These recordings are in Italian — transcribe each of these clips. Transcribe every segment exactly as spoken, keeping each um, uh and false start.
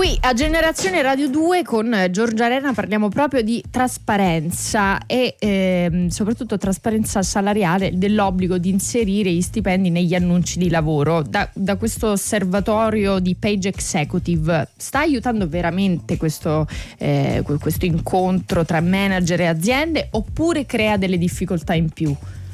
Qui a Generazione Radio due con Giorgia Arena parliamo proprio di trasparenza e ehm, soprattutto trasparenza salariale, dell'obbligo di inserire gli stipendi negli annunci di lavoro. Da, da questo osservatorio di Page Executive sta aiutando veramente questo, eh, questo incontro tra manager e aziende, oppure crea delle difficoltà in più?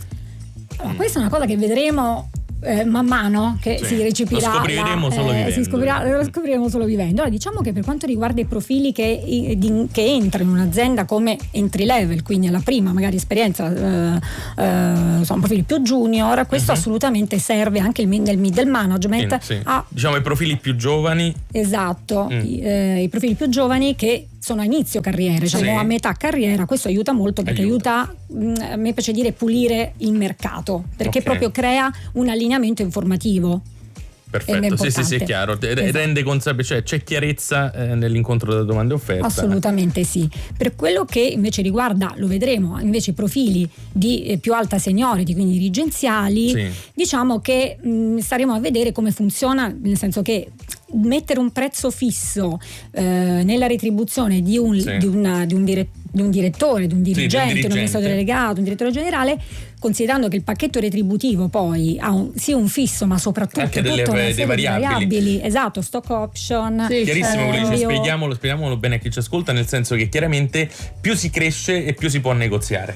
Allora, questa è una cosa che vedremo Eh, man mano che sì, si recepirà, lo scopriremo la, solo eh, vivendo. si scoprirà, lo scopriremo solo vivendo. Allora, diciamo che per quanto riguarda i profili che, di, che entrano in un'azienda come entry level, quindi alla prima magari esperienza, eh, eh, sono profili più junior, questo uh-huh. assolutamente serve anche il, nel middle management. Sì, sì. A, diciamo i profili più giovani. Esatto, mm. i, eh, i profili più giovani che sono a inizio carriera, diciamo sì. a metà carriera. Questo aiuta molto perché aiuta, aiuta mh, a me piace dire pulire il mercato, perché okay. proprio crea un allineamento informativo. Perfetto, sì sì sì è chiaro, esatto. Rende consapevole, cioè c'è chiarezza eh, nell'incontro della domanda e offerta. Assolutamente sì. Per quello che invece riguarda, lo vedremo, invece i profili di eh, più alta seniority, quindi dirigenziali, sì. diciamo che mh, staremo a vedere come funziona, nel senso che mettere un prezzo fisso eh, nella retribuzione di un, sì. di, una, di, un dire, di un direttore, di un dirigente, sì, di un dirigente. un amministratore delegato, un direttore generale, considerando che il pacchetto retributivo poi ha un, sì un fisso ma soprattutto anche tutta delle, una dei serie variabili. di variabili, esatto, stock option, sì, chiarissimo, eh, dice, spieghiamolo, spieghiamolo bene a chi ci ascolta, nel senso che chiaramente più si cresce e più si può negoziare.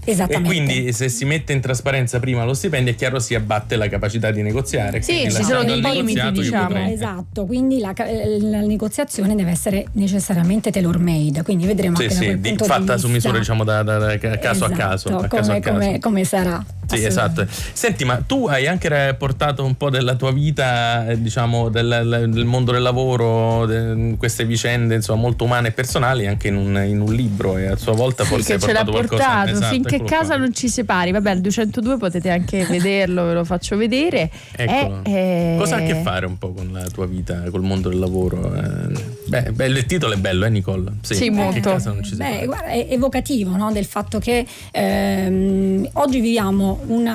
E quindi se si mette in trasparenza prima lo stipendio, è chiaro si abbatte la capacità di negoziare. Sì, ci sono dei limiti, diciamo. Potrei... Esatto, quindi la, la negoziazione deve essere necessariamente tailor made, quindi vedremo sì, anche sì, da quel di, punto fatta di vista. su misura, diciamo da, da, da caso esatto, a caso, a come, caso, a caso. Come, come sarà. Sì, esatto. Senti, ma tu hai anche portato un po' della tua vita, diciamo, del, del mondo del lavoro, de, queste vicende, insomma, molto umane e personali, anche in un, in un libro, e a sua volta sì, forse hai portato portato, qualcosa. Esatto, finché casa qua. Non ci separi. Vabbè, il duecentodue potete anche vederlo, ve lo faccio vedere. Ecco. È, cosa ha a che fare un po' con la tua vita, col mondo del lavoro? Eh, beh, bello, il titolo è bello, eh Nicole? Sì, sì molto. Casa non ci separi. Beh, guarda, è evocativo, no? Del fatto che ehm, oggi viviamo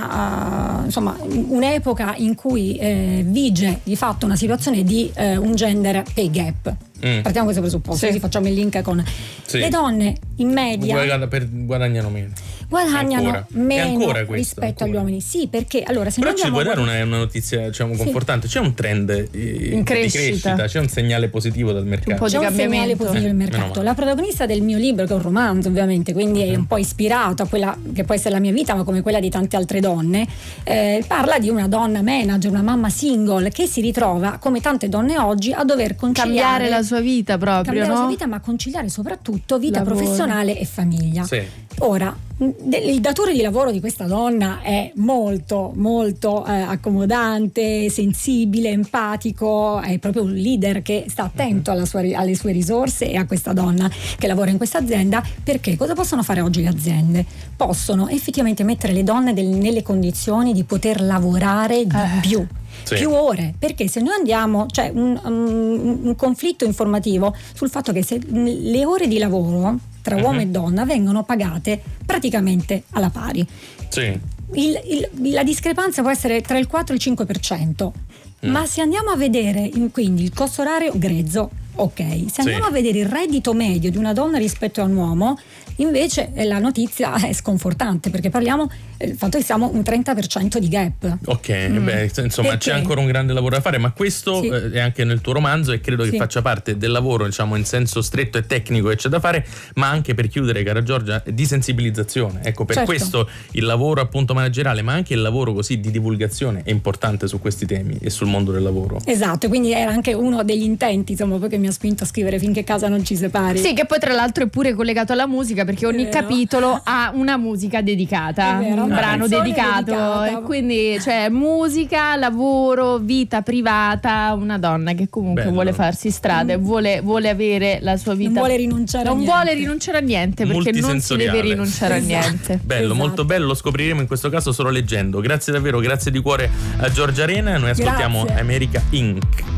una uh, insomma un'epoca in cui eh, vige di fatto una situazione di uh, un gender pay gap. Mm. Partiamo da questo presupposto, sì. Così facciamo il link con sì. le donne in media guadagnano meno. Guadagnano ancora. meno questo, rispetto ancora. agli uomini. Sì, perché allora se però noi ci puoi guad- dare una, una notizia, diciamo, confortante. C'è un trend in di crescita. crescita, c'è un segnale positivo dal mercato. Un po' c'è di un segnale positivo del eh, mercato. La protagonista del mio libro, che è un romanzo ovviamente, quindi uh-huh. è un po' ispirato a quella che può essere la mia vita, ma come quella di tante altre donne, eh, parla di una donna manager, una mamma single che si ritrova, come tante donne oggi, a dover conciliare cambiare la sua vita proprio, cambiare no? la sua vita, ma conciliare soprattutto vita lavoro. Professionale e famiglia. Sì. Ora, il datore di lavoro di questa donna è molto molto eh, accomodante, sensibile, empatico, è proprio un leader che sta attento alla sua, alle sue risorse e a questa donna che lavora in questa azienda. Perché cosa possono fare oggi le aziende? Possono effettivamente mettere le donne del, nelle condizioni di poter lavorare di eh. più. Sì. Più ore, perché se noi andiamo, c'è cioè un, un, un conflitto informativo sul fatto che se le ore di lavoro tra uh-huh. uomo e donna vengono pagate praticamente alla pari. Sì. Il, il, la discrepanza può essere tra il quattro e il cinque per cento, mm. ma se andiamo a vedere in, quindi il costo orario grezzo, ok, se andiamo sì. a vedere il reddito medio di una donna rispetto a un uomo, invece la notizia è sconfortante, perché parliamo del fatto che siamo un trenta per cento di gap. Ok, mm. beh, insomma perché? C'è ancora un grande lavoro da fare, ma questo sì. è anche nel tuo romanzo, e credo sì. che faccia parte del lavoro, diciamo, in senso stretto e tecnico che c'è da fare, ma anche, per chiudere, cara Giorgia, di sensibilizzazione. Ecco, per certo. questo il lavoro appunto manageriale, ma anche il lavoro così di divulgazione è importante su questi temi e sul mondo del lavoro. Esatto, quindi era anche uno degli intenti, insomma, poi che mi ha spinto a scrivere Finché casa non ci separi. Sì, che poi tra l'altro è pure collegato alla musica, perché ogni capitolo ha una musica dedicata, vero, un brano dedicato, dedicata. E quindi c'è musica, lavoro, vita privata, una donna che comunque Bello. vuole farsi strada e vuole, vuole avere la sua vita, non vuole rinunciare non a niente. vuole rinunciare a niente, perché non si deve rinunciare esatto. a niente. Bello, esatto. molto bello, lo scopriremo in questo caso solo leggendo. Grazie davvero, grazie di cuore a Giorgia Arena. Noi ascoltiamo grazie. America Incorporated.